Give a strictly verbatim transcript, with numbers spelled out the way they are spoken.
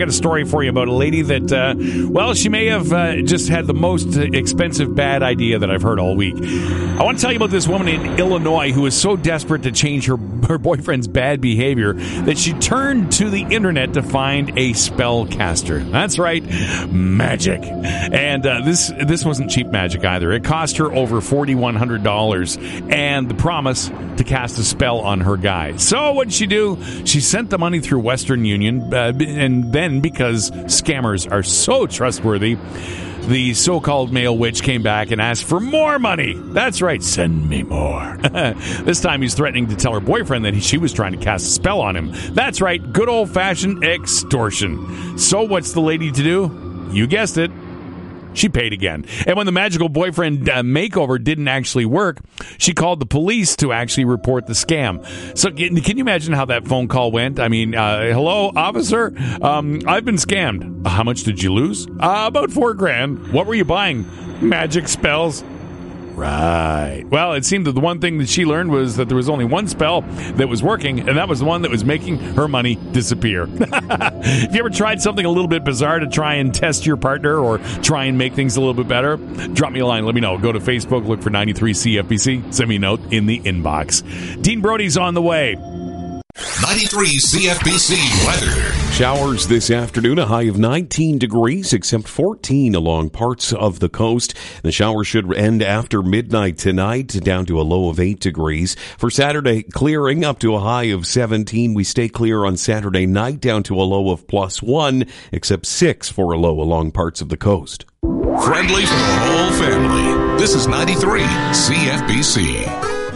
got a story for you about a lady that, uh, well, she may have uh, just had the most expensive bad idea that I've heard all week. I want to tell you about this woman in Illinois who was so desperate to change her, her boyfriend's bad behavior that she turned to the internet to find a spell caster. That's right, magic. And uh, this this wasn't cheap magic either. It cost her over four thousand one hundred dollars and the promise to cast a spell on her guy. So what did she do? She sent the money through Western Union, uh, and then because scammers are so trustworthy, the so-called male witch came back and asked for more money. That's right, send me more. This time he's threatening to tell her boyfriend that he, she was trying to cast a spell on him. That's right, good old-fashioned extortion. So what's the lady to do? You guessed it. She paid again. And when the magical boyfriend uh, makeover didn't actually work, she called the police to actually report the scam. So can, can you imagine how that phone call went? I mean, uh, hello, officer? Um, I've been scammed. How much did you lose? Uh, about four grand. What were you buying? Magic spells. Right. Well, it seemed that the one thing that she learned was that there was only one spell that was working, and that was the one that was making her money disappear. Have you ever tried something a little bit bizarre to try and test your partner or try and make things a little bit better? Drop me a line. Let me know. Go to Facebook, look for ninety-three C F B C. Send me a note in the inbox. Dean Brody's on the way. ninety-three C F B C weather. Showers this afternoon, a high of nineteen degrees, except fourteen along parts of the coast. The showers should end after midnight tonight, down to a low of eight degrees. For Saturday, clearing up to a high of seventeen. We stay clear on Saturday night, down to a low of plus one, except six for a low along parts of the coast. Friendly for the whole family. This is ninety-three C F B C.